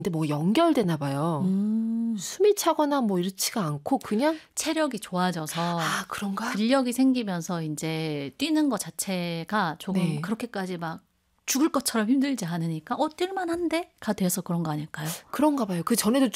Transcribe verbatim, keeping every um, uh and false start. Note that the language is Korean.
뭐 연결되나 봐요. 음. 숨이 차거나 뭐 이렇지가 않고 그냥 체력이 좋아져서 아 그런가? 근력이 생기면서 인제 뛰는 거 자체가 조금 네. 그렇게까지 막 죽을 것처럼 힘들지 않으니까 '어 뛸 만한데?'가 돼서 그런 거 아닐까요? 그런가 봐요. 그전에도